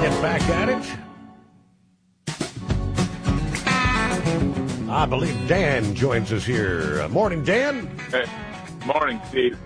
get back at it. I believe Dan joins us here. Morning, Dan. Hey, morning, Steve.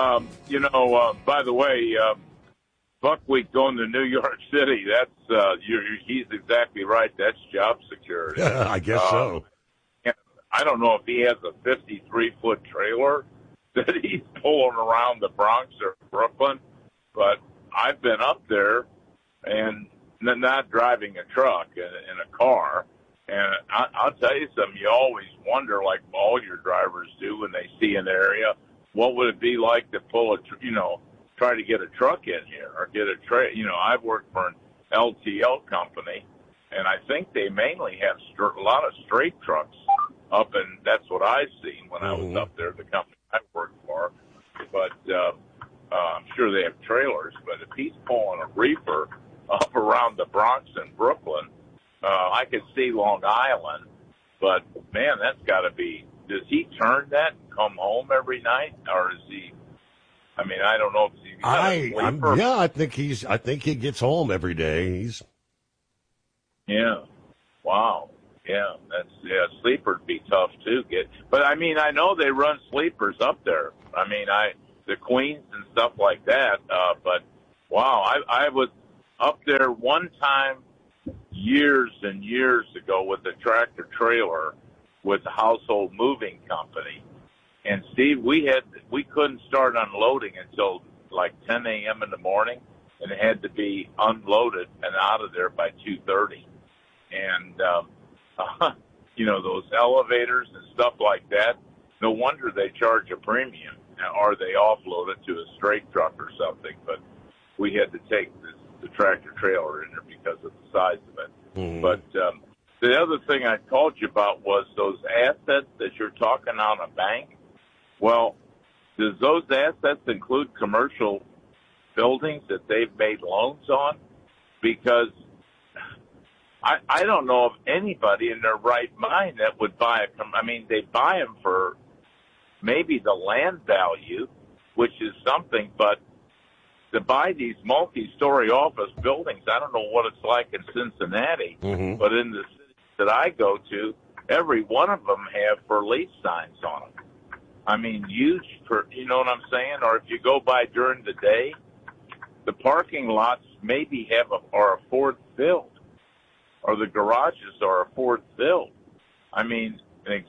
By the way, Buckwheat going to New York City, he's exactly right. That's job security. I guess so. And I don't know if he has a 53-foot trailer that he's pulling around the Bronx or Brooklyn, but I've been up there and not driving a truck in a car. And I'll tell you something, you always wonder, like all your drivers do when they see an area, what would it be like to try to get a truck in here or get a tray. I've worked for an LTL company, and I think they mainly have a lot of straight trucks up, and that's what I've seen when I was up there, the company I worked for. But I'm sure they have trailers, but if he's pulling a reefer up around the Bronx and Brooklyn, I could see Long Island, but, man, that's got to be – does he turn that and come home every night, or is he – I mean, I don't know if he's a sleeper. Yeah, I think he gets home every day. Yeah. Wow. Yeah, sleeper'd be tough, too. But, I mean, I know they run sleepers up there. I mean, the Queens and stuff like that, but, wow, I was up there one time years and years ago with a tractor trailer with the Household Moving Company. And Steve, we couldn't start unloading until like 10 a.m. in the morning, and it had to be unloaded and out of there by 2:30. And, those elevators and stuff like that, no wonder they charge a premium, or they offload it to a straight truck or something. But we had to take the tractor trailer in there because of the size of it. Mm-hmm. But the other thing I called you about was those assets that you're talking on a bank. Well, does those assets include commercial buildings that they've made loans on? Because I don't know of anybody in their right mind that would buy they buy them for maybe the land value, which is something, but to buy these multi-story office buildings, I don't know what it's like in Cincinnati, but in the cities that I go to, every one of them have for lease signs on them. I mean, huge, you know what I'm saying? Or if you go by during the day, the parking lots maybe are a fourth filled, or the garages are a fourth filled. I mean,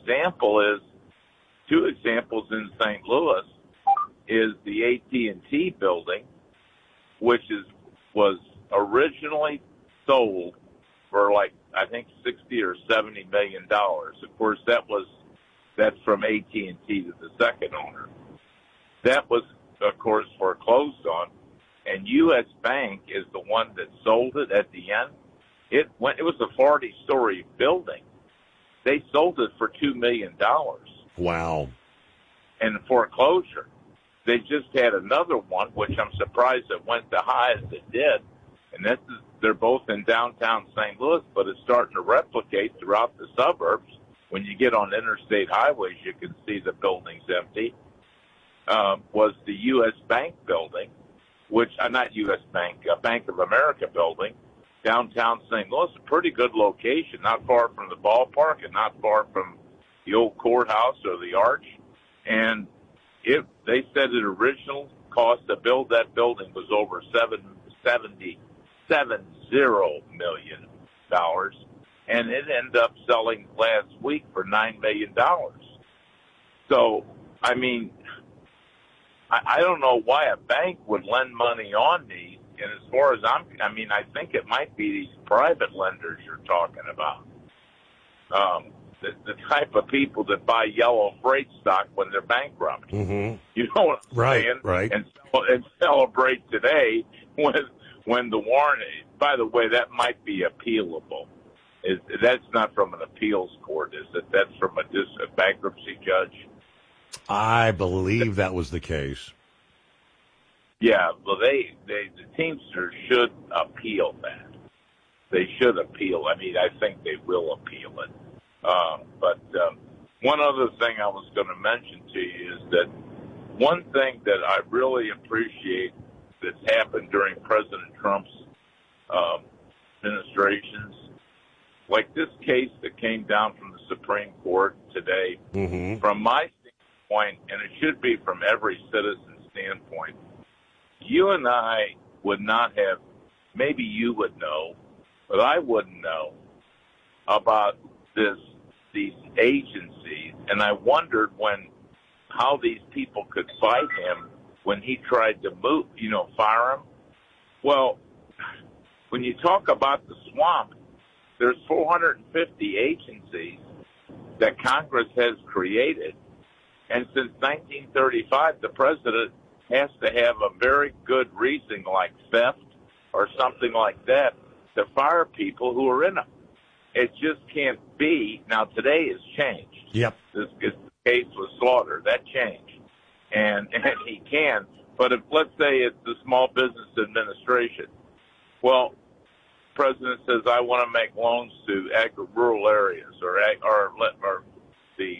two examples in St. Louis is the AT&T building, which was originally sold for I think $60 or $70 million. Of course, that's from AT&T to the second owner. That was, of course, foreclosed on, and U.S. Bank is the one that sold it at the end. It was a 40-story building. They sold it for $2 million. Wow. And foreclosure. They just had another one, which I'm surprised it went the high as it did. And they're both in downtown St. Louis, but it's starting to replicate throughout the suburbs. When you get on interstate highways, you can see the buildings empty. Was the U.S. Bank building, not U.S. Bank, Bank of America building, downtown St. Louis, a pretty good location, not far from the ballpark and not far from the old courthouse or the arch. And they said the original cost to build that building was over $70 million, and it ended up selling last week for $9 million. So, I mean, I don't know why a bank would lend money on these. And as far as I think it might be these private lenders you're talking about. The type of people that buy yellow freight stock when they're bankrupt. Mm-hmm. You know what I'm saying? Right. And celebrate today when the warrant. By the way, that might be appealable. That's not from an appeals court, is it? That's from a bankruptcy judge. I believe that was the case. Yeah, well, the Teamsters should appeal that. They should appeal. I mean, I think they will appeal it. But one other thing I was going to mention to you is that one thing that I really appreciate that's happened during President Trump's administrations, like this case that came down from the Supreme Court today, from my standpoint, and it should be from every citizen's standpoint, you and I would not have, maybe you would know, but I wouldn't know about these agencies. And I wondered how these people could fight him when he tried to fire him. Well, when you talk about the swamp, there's 450 agencies that Congress has created. And since 1935, the president has to have a very good reason, like theft or something like that, to fire people who are in them. It just can't be. Now, today has changed. Yep. This case was Slaughter. That changed. And he can. But if, let's say it's the Small Business Administration. Well, the president says, I want to make loans to rural areas or the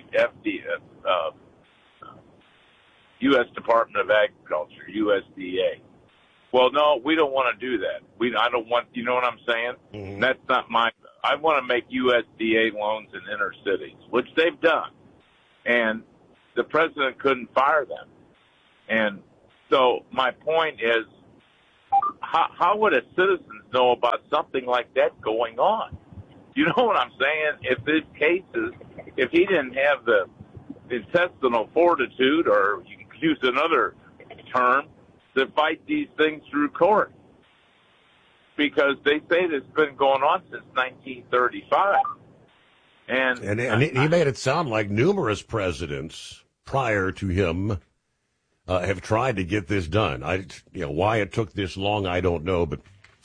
U.S. Department of Agriculture, USDA. Well, no, we don't want to do that. I don't want, you know what I'm saying? Mm-hmm. That's not I want to make USDA loans in inner cities, which they've done. And the president couldn't fire them. And so my point is, how would a citizen know about something like that going on? You know what I'm saying? If these cases, if he didn't have the intestinal fortitude, or you can use another term, to fight these things through court. Because they say this has been going on since 1935. And he made it sound like numerous presidents prior to him have tried to get this done. Why it took this long, I don't know. But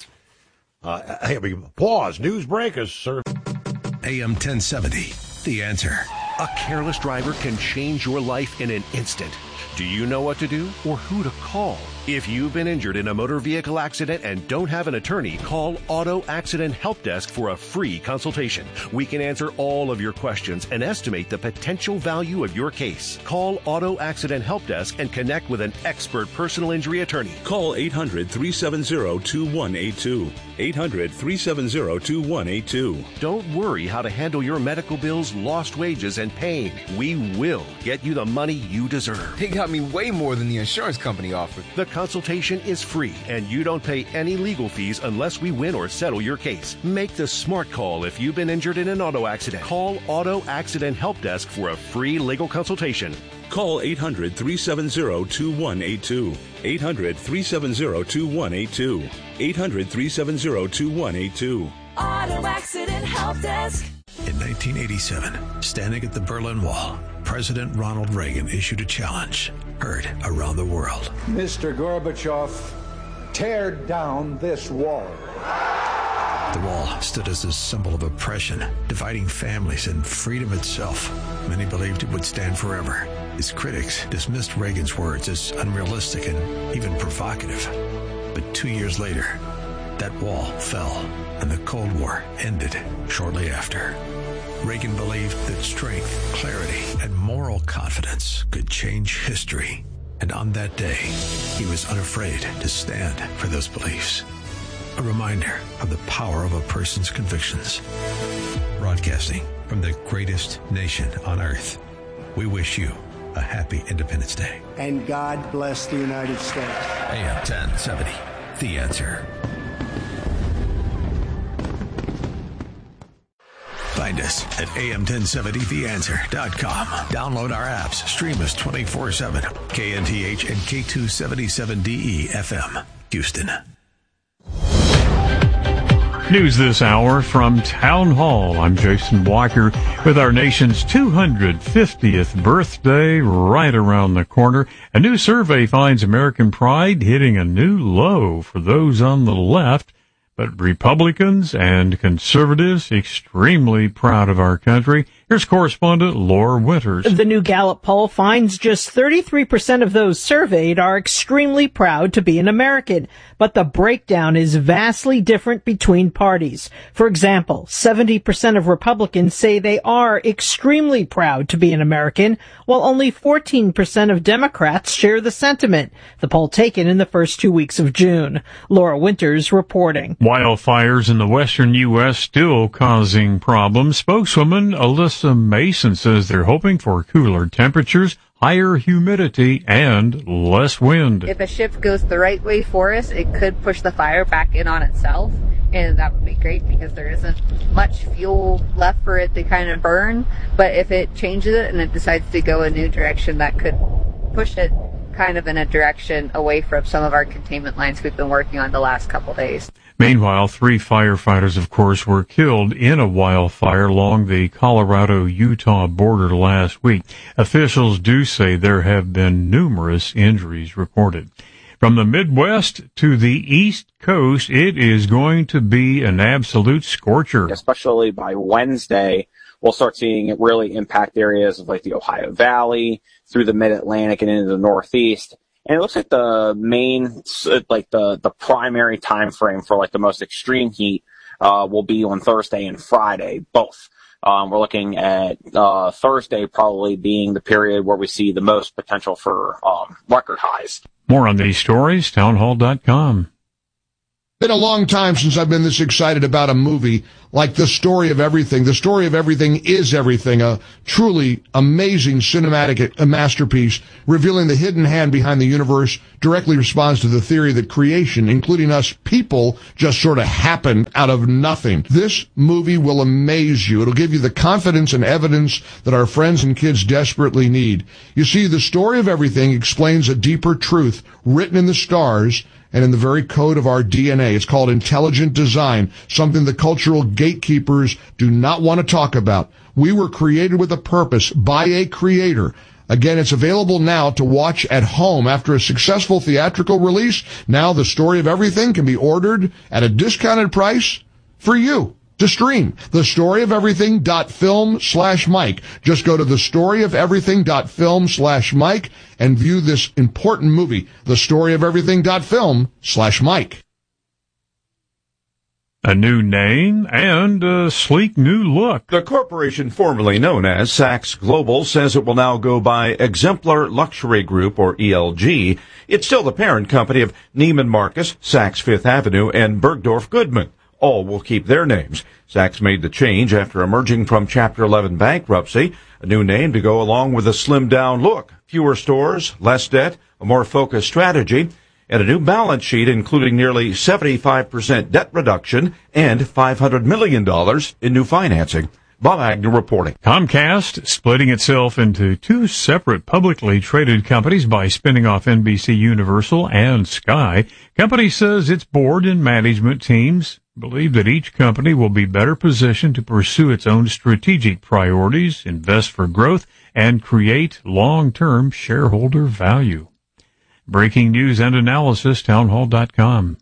pause. News break is served. AM 1070, The Answer. A careless driver can change your life in an instant. Do you know what to do or who to call? If you've been injured in a motor vehicle accident and don't have an attorney, call Auto Accident Help Desk for a free consultation. We can answer all of your questions and estimate the potential value of your case. Call Auto Accident Help Desk and connect with an expert personal injury attorney. Call 800-370-2182. 800-370-2182. Don't worry how to handle your medical bills, lost wages, and pain. We will get you the money you deserve. They got me way more than the insurance company offered. The consultation is free, and you don't pay any legal fees unless we win or settle your case. Make the smart call if you've been injured in an auto accident. Call Auto Accident Help Desk for a free legal consultation. Call 800-370-2182. 800-370-2182. 800-370-2182. Auto Accident Help Desk. In 1987, standing at the Berlin Wall, President Ronald Reagan issued a challenge heard around the world. Mr. Gorbachev, tear down this wall. The wall stood as a symbol of oppression, dividing families and freedom itself. Many believed it would stand forever. His critics dismissed Reagan's words as unrealistic and even provocative. But 2 years later, that wall fell, and the Cold War ended shortly after. Reagan believed that strength, clarity, and moral confidence could change history. And on that day, he was unafraid to stand for those beliefs. A reminder of the power of a person's convictions. Broadcasting from the greatest nation on earth, we wish you a happy Independence Day. And God bless the United States. AM 1070, The Answer. Find us at am1070theanswer.com. Download our apps. Stream us 24/7. KNTH and K277DE FM, Houston. News this hour from Town Hall. I'm Jason Walker with our nation's 250th birthday right around the corner. A new survey finds American pride hitting a new low for those on the left. But Republicans and conservatives extremely proud of our country. Here's correspondent Laura Winters. The new Gallup poll finds just 33% of those surveyed are extremely proud to be an American, but the breakdown is vastly different between parties. For example, 70% of Republicans say they are extremely proud to be an American, while only 14% of Democrats share the sentiment. The poll taken in the first 2 weeks of June. Laura Winters reporting. Wildfires in the western U.S. still causing problems. Spokeswoman Alyssa Mason says they're hoping for cooler temperatures, higher humidity, and less wind. If a shift goes the right way for us, it could push the fire back in on itself, and that would be great because there isn't much fuel left for it to kind of burn. But if it changes it and it decides to go a new direction, that could push it kind of in a direction away from some of our containment lines we've been working on the last couple days. Meanwhile, 3 firefighters, of course, were killed in a wildfire along the Colorado-Utah border last week. Officials do say there have been numerous injuries reported. From the Midwest to the East Coast, it is going to be an absolute scorcher. Especially by Wednesday, we'll start seeing it really impact areas of like the Ohio Valley, through the Mid-Atlantic and into the Northeast. And it looks like the main, like the primary time frame for like the most extreme heat will be on Thursday and Friday, both. We're looking at Thursday probably being the period where we see the most potential for record highs. More on these stories, townhall.com. Been a long time since I've been this excited about a movie like The Story of Everything. The Story of Everything is everything, a truly amazing cinematic masterpiece revealing the hidden hand behind the universe, directly responds to the theory that creation, including us people, just sort of happened out of nothing. This movie will amaze you. It'll give you the confidence and evidence that our friends and kids desperately need. You see, The Story of Everything explains a deeper truth written in the stars and in the very code of our DNA. It's called intelligent design, something the cultural gatekeepers do not want to talk about. We were created with a purpose by a creator. Again, it's available now to watch at home. After a successful theatrical release, now The Story of Everything can be ordered at a discounted price for you to stream. thestoryofeverything.film/Mike. Just go to thestoryofeverything.film/Mike and view this important movie, thestoryofeverything.film/Mike. A new name and a sleek new look. The corporation formerly known as Saks Global says it will now go by Exemplar Luxury Group, or ELG. It's still the parent company of Neiman Marcus, Saks Fifth Avenue, and Bergdorf Goodman. All will keep their names. Saks made the change after emerging from Chapter 11 bankruptcy. A new name to go along with a slimmed-down look. Fewer stores, less debt, a more focused strategy, and a new balance sheet including nearly 75% debt reduction and $500 million in new financing. Bob Agnew reporting. Comcast splitting itself into 2 separate publicly traded companies by spinning off NBC Universal and Sky. Company says its board and management teams believe that each company will be better positioned to pursue its own strategic priorities, invest for growth, and create long-term shareholder value. Breaking news and analysis, townhall.com.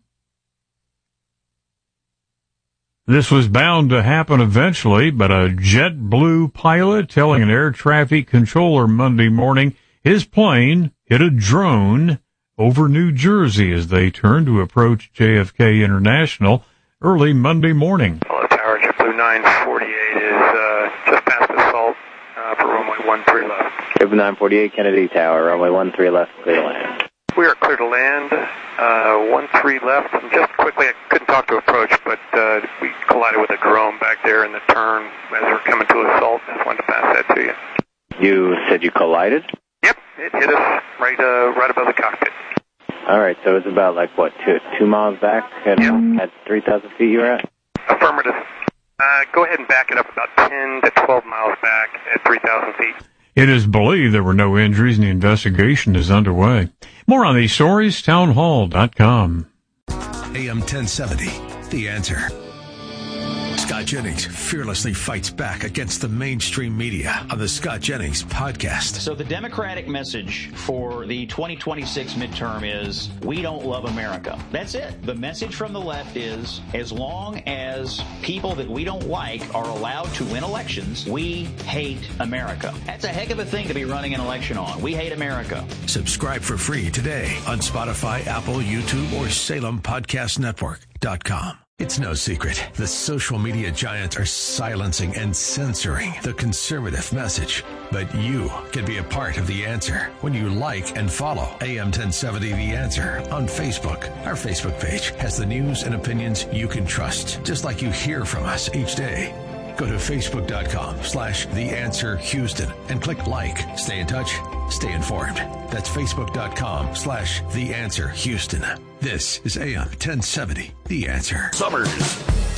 This was bound to happen eventually, but a JetBlue pilot telling an air traffic controller Monday morning his plane hit a drone over New Jersey as they turned to approach JFK International early Monday morning. Hello, Tower, JetBlue 948 is just past the salt for runway 13 left. JetBlue 948, Kennedy Tower, runway 13 left, clear to land. We are clear to land, 13 left. And just quickly, I couldn't talk to approach, but we collided with a drone back there in the turn as we were coming to assault. Just wanted to pass that to you. You said you collided? Yep, it hit us right above the cockpit. All right, so it's about, like, what, 2 miles back at 3,000 feet you were at? Affirmative. Go ahead and back it up about 10 to 12 miles back at 3,000 feet. It is believed there were no injuries and the investigation is underway. More on these stories, townhall.com. AM 1070, The Answer. Scott Jennings fearlessly fights back against the mainstream media on the Scott Jennings podcast. So the Democratic message for the 2026 midterm is, we don't love America. That's it. The message from the left is, as long as people that we don't like are allowed to win elections, we hate America. That's a heck of a thing to be running an election on. We hate America. Subscribe for free today on Spotify, Apple, YouTube, or SalemPodcastNetwork.com. It's no secret. The social media giants are silencing and censoring the conservative message. But you can be a part of the answer when you like and follow AM 1070 The Answer on Facebook. Our Facebook page has the news and opinions you can trust, just like you hear from us each day. Go to Facebook.com/The Answer Houston and click like. Stay in touch. Stay informed. That's Facebook.com/The Answer Houston. This is AM 1070, The Answer. Summers.